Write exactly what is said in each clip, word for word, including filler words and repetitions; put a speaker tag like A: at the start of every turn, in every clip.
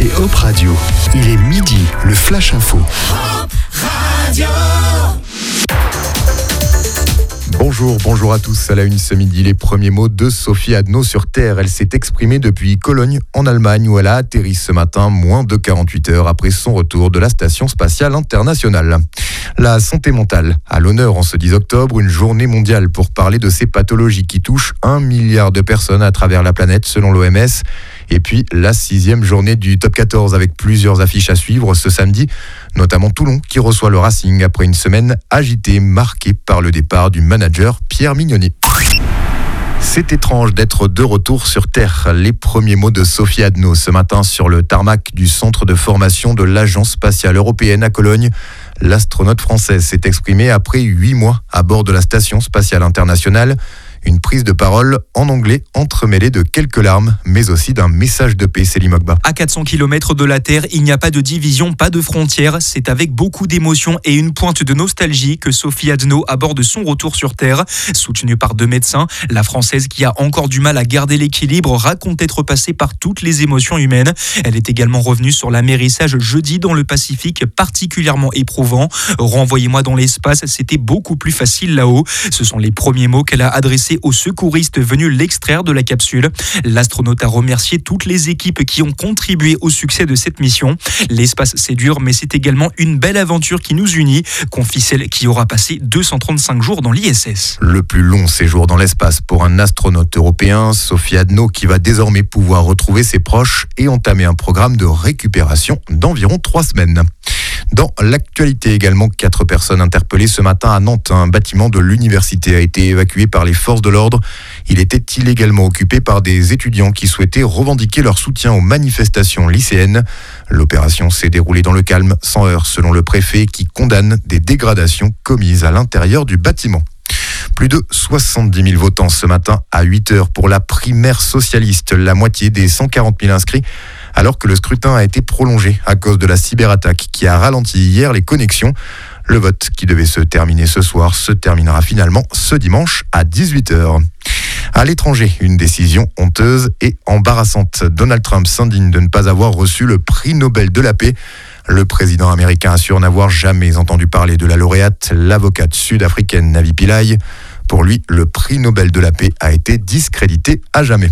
A: écoutez Hop Radio. Il est midi, le Flash Info.
B: Hop Radio.
C: Bonjour, bonjour à tous. À la une ce midi, les premiers mots de Sophie Adno sur Terre. Elle s'est exprimée depuis Cologne, en Allemagne, où elle a atterri ce matin, moins de quarante-huit heures après son retour de la Station spatiale internationale. La santé mentale à l'honneur en ce dix octobre, une journée mondiale pour parler de ces pathologies qui touchent un milliard de personnes à travers la planète, selon l'O M S. Et puis la sixième journée du Top quatorze avec plusieurs affiches à suivre ce samedi, notamment Toulon qui reçoit le Racing après une semaine agitée marquée par le départ du manager Pierre Mignoni. C'est étrange d'être de retour sur Terre. Les premiers mots de Sophie Adno ce matin sur le tarmac du centre de formation de l'Agence spatiale européenne à Cologne. L'astronaute française s'est exprimée après huit mois à bord de la Station spatiale internationale. Une prise de parole en anglais entremêlée de quelques larmes, mais aussi d'un message de paix, Céline Mogba.
D: À quatre cents kilomètres de la Terre, il n'y a pas de division, pas de frontières. C'est avec beaucoup d'émotion et une pointe de nostalgie que Sophie Adno aborde son retour sur Terre. Soutenue par deux médecins, la Française qui a encore du mal à garder l'équilibre raconte être passée par toutes les émotions humaines. Elle est également revenue sur l'amérissage jeudi dans le Pacifique, particulièrement éprouvant. « Renvoyez-moi dans l'espace, c'était beaucoup plus facile là-haut ». Ce sont les premiers mots qu'elle a adressés aux secouristes venus l'extraire de la capsule. L'astronaute a remercié toutes les équipes qui ont contribué au succès de cette mission. L'espace, c'est dur, mais c'est également une belle aventure qui nous unit, confie celle qui aura passé deux cent trente-cinq jours dans l'I S S.
C: Le plus long séjour dans l'espace pour un astronaute européen, Sophie Adno, qui va désormais pouvoir retrouver ses proches et entamer un programme de récupération d'environ trois semaines. Dans l'actualité également, quatre personnes interpellées ce matin à Nantes. Un bâtiment de l'université a été évacué par les forces de l'ordre. Il était illégalement occupé par des étudiants qui souhaitaient revendiquer leur soutien aux manifestations lycéennes. L'opération s'est déroulée dans le calme, sans heurts, selon le préfet, qui condamne des dégradations commises à l'intérieur du bâtiment. Plus de soixante-dix mille votants ce matin à huit heures pour la primaire socialiste, la moitié des cent quarante mille inscrits, alors que le scrutin a été prolongé à cause de la cyberattaque qui a ralenti hier les connexions. Le vote qui devait se terminer ce soir se terminera finalement ce dimanche à dix-huit heures. À l'étranger, une décision honteuse et embarrassante. Donald Trump s'indigne de ne pas avoir reçu le prix Nobel de la paix. Le président américain assure n'avoir jamais entendu parler de la lauréate, l'avocate sud-africaine Navi Pillay. Pour lui, le prix Nobel de la paix a été discrédité à jamais.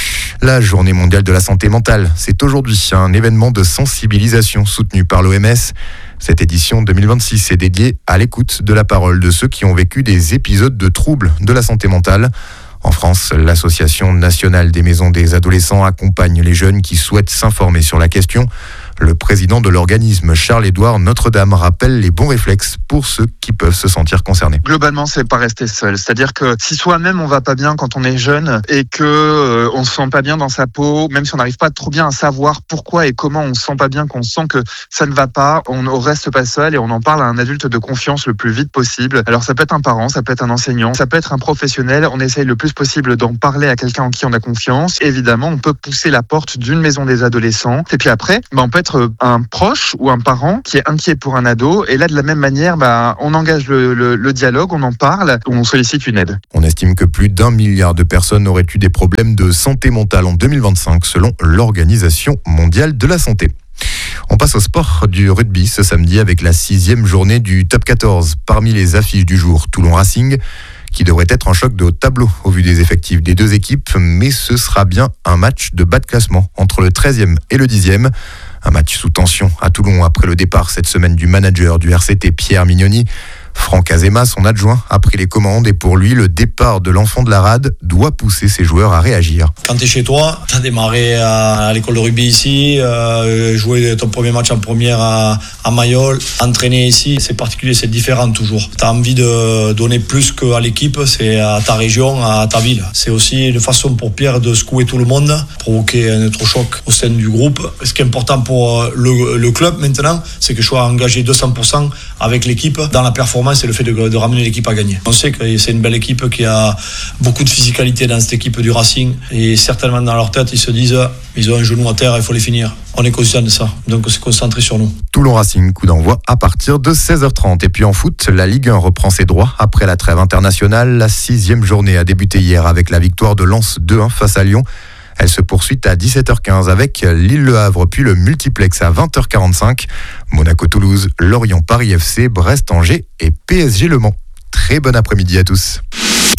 C: La journée mondiale de la santé mentale, c'est aujourd'hui un événement de sensibilisation soutenu par l'O M S. Cette édition deux mille vingt-six est dédiée à l'écoute de la parole de ceux qui ont vécu des épisodes de troubles de la santé mentale. En France, l'Association nationale des maisons des adolescents accompagne les jeunes qui souhaitent s'informer sur la question. Le président de l'organisme, Charles-Édouard Notre-Dame, rappelle les bons réflexes pour ceux qui peuvent se sentir concernés.
E: Globalement, c'est pas rester seul. C'est-à-dire que si soi-même on va pas bien quand on est jeune et que euh, on se sent pas bien dans sa peau, même si on n'arrive pas trop bien à savoir pourquoi et comment on se sent pas bien, qu'on sent que ça ne va pas, on ne reste pas seul et on en parle à un adulte de confiance le plus vite possible. Alors ça peut être un parent, ça peut être un enseignant, ça peut être un professionnel. On essaye le plus possible d'en parler à quelqu'un en qui on a confiance. Évidemment, on peut pousser la porte d'une maison des adolescents. Et puis après, bah, on peut être un proche ou un parent qui est inquiet pour un ado. Et là, de la même manière, bah, on engage le, le, le dialogue, on en parle, on sollicite une aide.
C: On estime que plus d'un milliard de personnes auraient eu des problèmes de santé mentale en deux mille vingt-cinq, selon l'Organisation mondiale de la santé. On passe au sport du rugby ce samedi avec la sixième journée du Top quatorze. Parmi les affiches du jour, Toulon Racing, qui devrait être un choc de haut tableau au vu des effectifs des deux équipes, mais ce sera bien un match de bas de classement entre le treizième et le dixième. Un match sous tension à Toulon après le départ cette semaine du manager du R C T Pierre Mignoni. Franck Azema, son adjoint, a pris les commandes et pour lui, le départ de l'enfant de la rade doit pousser ses joueurs à réagir.
F: Quand tu es chez toi, tu as démarré à, à l'école de rugby ici, euh, joué ton premier match en première à, à Mayol, entraîner ici, c'est particulier, c'est différent toujours. Tu as envie de donner plus qu'à l'équipe, c'est à ta région, à ta ville. C'est aussi une façon pour Pierre de secouer tout le monde, provoquer un électrochoc au sein du groupe. Ce qui est important pour le, le club maintenant, c'est que je sois engagé deux cents pour cent avec l'équipe dans la performance. C'est le fait de, de ramener l'équipe à gagner. On sait que c'est une belle équipe qui a beaucoup de physicalité dans cette équipe du Racing et certainement dans leur tête ils se disent ils ont un genou à terre, il faut les finir. On est conscient de ça, donc on s'est concentré sur nous.
C: Toulon Racing, coup d'envoi à partir de seize heures trente. Et puis en foot, la Ligue un reprend ses droits après la trêve internationale. La sixième journée a débuté hier avec la victoire de Lens deux un face à Lyon. Elle se poursuit à dix-sept heures quinze avec Lille-Le Havre, puis le multiplex à vingt heures quarante-cinq. Monaco-Toulouse, Lorient-Paris F C, Brest-Angers et P S G-Le Mans. Très bon après-midi à tous.